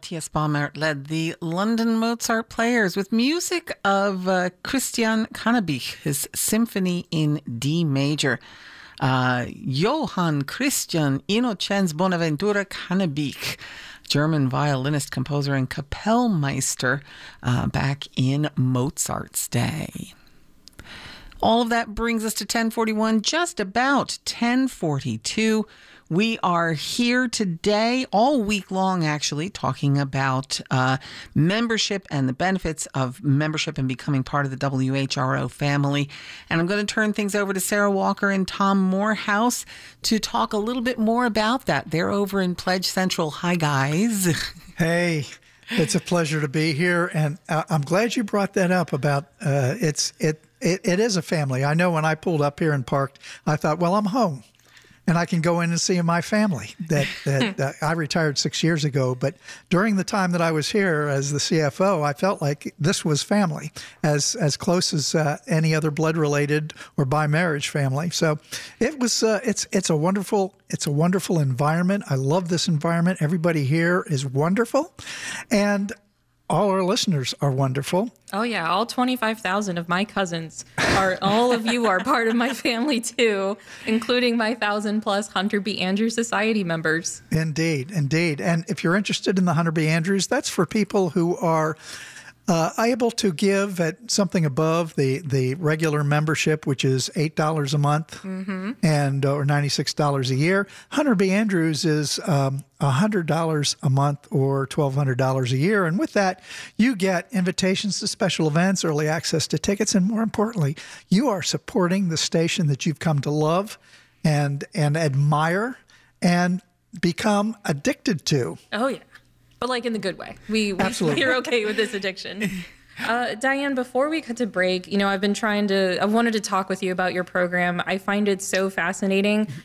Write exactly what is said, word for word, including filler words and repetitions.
Matthias Baumert led the London Mozart Players with music of uh, Christian Cannabich, his Symphony in D major. Uh, Johann Christian Innocenz Bonaventura Cannabich, German violinist, composer, and Kapellmeister uh, back in Mozart's day. All of that brings us to ten forty-one, just about ten forty-two. We are here today, all week long, actually, talking about uh, membership and the benefits of membership and becoming part of the W H R O family. And I'm going to turn things over to Sarah Walker and Tom Morehouse to talk a little bit more about that. They're over in Pledge Central. Hi, guys. Hey, it's a pleasure to be here. And uh, I'm glad you brought that up about uh, it's it, it it is a family. I know when I pulled up here and parked, I thought, well, I'm home. And I can go in and see my family. That, that uh, I retired six years ago, but during the time that I was here as the C F O, I felt like this was family, as as close as uh, any other blood-related or by marriage family. So it was. Uh, it's it's a wonderful it's a wonderful environment. I love this environment. Everybody here is wonderful, and all our listeners are wonderful. Oh, yeah. All twenty-five thousand of my cousins are, all of you are part of my family, too, including my thousand plus Hunter B. Andrews Society members. Indeed, indeed. And if you're interested in the Hunter B. Andrews, that's for people who are uh, able to give at something above the, the regular membership, which is eight dollars a month mm-hmm. and or ninety-six dollars a year. Hunter B. Andrews is um, one hundred dollars a month or twelve hundred dollars a year. And with that, you get invitations to special events, early access to tickets, and more importantly, you are supporting the station that you've come to love and and admire and become addicted to. Oh, yeah. But like in the good way. We, we, Absolutely. We're okay with this addiction. Uh, Diane, before we cut to break, you know, I've been trying to, I wanted to talk with you about your program. I find it so fascinating